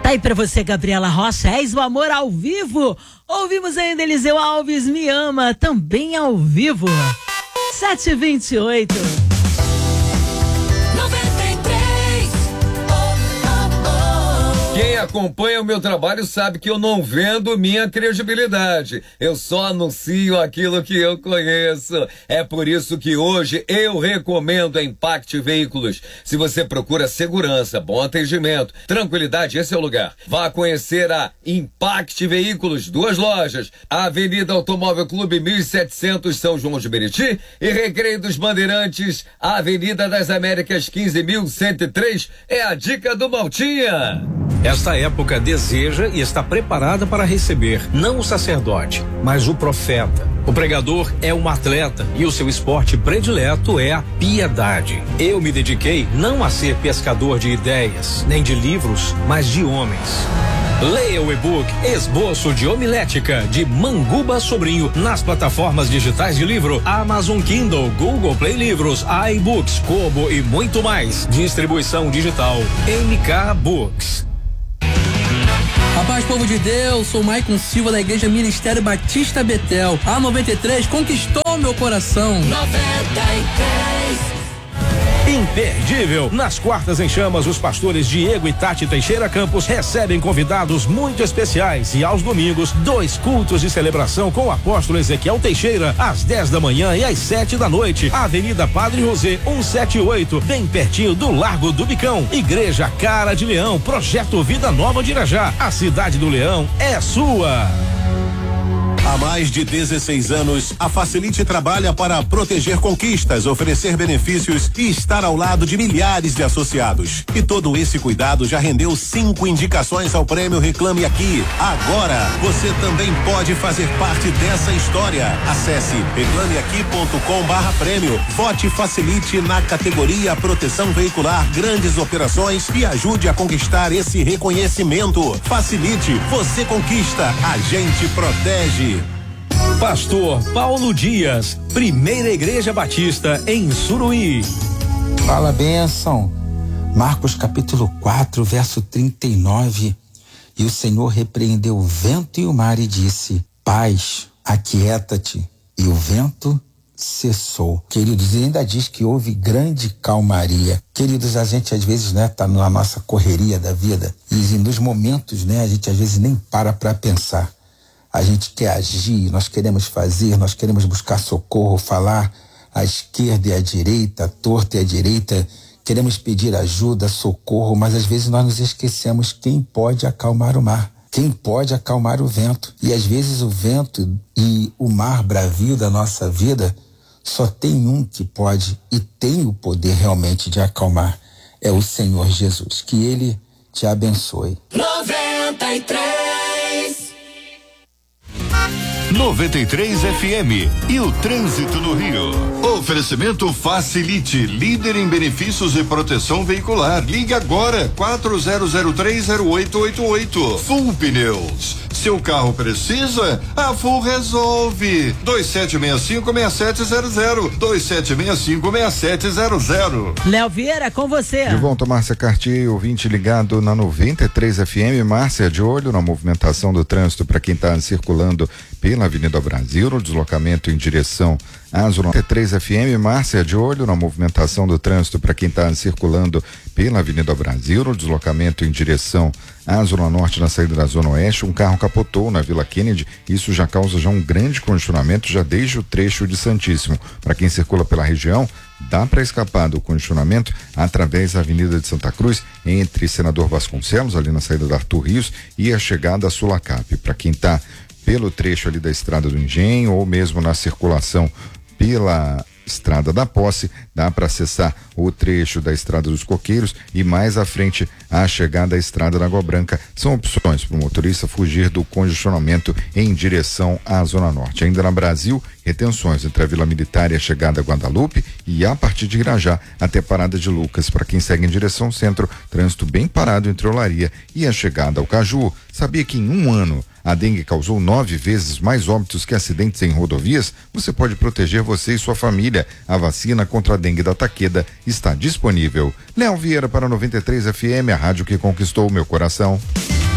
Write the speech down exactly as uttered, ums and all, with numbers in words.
Tá aí pra você, Gabriela Rocha, És o Amor ao vivo. Ouvimos ainda Eliseu Alves, Me Ama, também ao vivo. sete e vinte e oito. Quem acompanha o meu trabalho sabe que eu não vendo minha credibilidade. Eu só anuncio aquilo que eu conheço. É por isso que hoje eu recomendo a Impact Veículos. Se você procura segurança, bom atendimento, tranquilidade, esse é o lugar. Vá conhecer a Impact Veículos, duas lojas. A Avenida Automóvel Clube mil e setecentos, São João de Meriti, e Recreio dos Bandeirantes, a Avenida das Américas quinze mil cento e três. É a dica do Maltinha. Esta época deseja e está preparada para receber não o sacerdote, mas o profeta. O pregador é um atleta e o seu esporte predileto é a piedade. Eu me dediquei não a ser pescador de ideias, nem de livros, mas de homens. Leia o e-book Esboço de Homilética, de Manguba Sobrinho, nas plataformas digitais de livro Amazon Kindle, Google Play Livros, iBooks, Kobo e muito mais. Distribuição digital M K Books. A paz, povo de Deus, sou Maicon Silva da Igreja Ministério Batista Betel. A noventa e três conquistou meu coração. noventa e três. Imperdível. Nas quartas em chamas, os pastores Diego e Tati Teixeira Campos recebem convidados muito especiais e aos domingos, dois cultos de celebração com o apóstolo Ezequiel Teixeira, às dez da manhã e às sete da noite. Avenida Padre José, cento e setenta e oito, bem pertinho do Largo do Bicão. Igreja Cara de Leão, Projeto Vida Nova de Irajá. A cidade do Leão é sua. Há mais de dezesseis anos, a Facilite trabalha para proteger conquistas, oferecer benefícios e estar ao lado de milhares de associados. E todo esse cuidado já rendeu cinco indicações ao prêmio Reclame Aqui. Agora, você também pode fazer parte dessa história. Acesse reclame aqui ponto com barra prêmio. Vote Facilite na categoria Proteção Veicular, Grandes Operações e ajude a conquistar esse reconhecimento. Facilite, você conquista, a gente protege. Pastor Paulo Dias, Primeira Igreja Batista em Suruí. Fala, bênção. Marcos capítulo quatro, verso trinta e nove. E o Senhor repreendeu o vento e o mar e disse: paz, aquieta-te. E o vento cessou. Queridos, e ainda diz que houve grande calmaria. Queridos, a gente às vezes, né, tá na nossa correria da vida e nos momentos, né, a gente às vezes nem para para pensar. A gente quer agir, nós queremos fazer, nós queremos buscar socorro, falar à esquerda e à direita, à torta e à direita, queremos pedir ajuda, socorro, mas às vezes nós nos esquecemos quem pode acalmar o mar, quem pode acalmar o vento. E às vezes o vento e o mar bravio da nossa vida só tem um que pode e tem o poder realmente de acalmar, é o Senhor Jesus. Que Ele te abençoe. noventa e três. noventa e três F M e o trânsito no Rio. Oferecimento Facilite, líder em benefícios e proteção veicular. Ligue agora, quatro zero zero três zero oito oito oito. Full Pneus. Seu carro precisa? A Full resolve. dois sete seis cinco, seis sete zero zero. dois sete seis cinco, seis sete zero zero. Léo Vieira, com você. De volta, Márcia Cartier, ouvinte ligado na noventa e três F M. Márcia, de olho na movimentação do trânsito para quem está circulando pela Avenida Brasil, no deslocamento em direção à Zona noventa e três F M. Márcia, de olho na movimentação do trânsito para quem está circulando pela Avenida Brasil, no deslocamento em direção à Zona Norte, na saída da Zona Oeste. Um carro capotou na Vila Kennedy. Isso já causa já um grande congestionamento, já desde o trecho de Santíssimo. Para quem circula pela região, dá para escapar do congestionamento através da Avenida de Santa Cruz, entre Senador Vasconcelos, ali na saída da Arthur Rios, e a chegada a Sulacap. Para quem está pelo trecho ali da Estrada do Engenho ou mesmo na circulação pela Estrada da Posse, dá para acessar o trecho da Estrada dos Coqueiros e mais à frente a chegada à Estrada da Água Branca. São opções para o motorista fugir do congestionamento em direção à Zona Norte. Ainda na Brasil, retenções entre a Vila Militar e a chegada a Guadalupe e a partir de Irajá até Parada de Lucas. Para quem segue em direção centro, trânsito bem parado entre Olaria e a chegada ao Caju. Sabia que em um ano a dengue causou nove vezes mais óbitos que acidentes em rodovias? Você pode proteger você e sua família. A vacina contra a dengue da Taqueda está disponível. Léo Vieira para noventa e três F M, a rádio que conquistou o meu coração.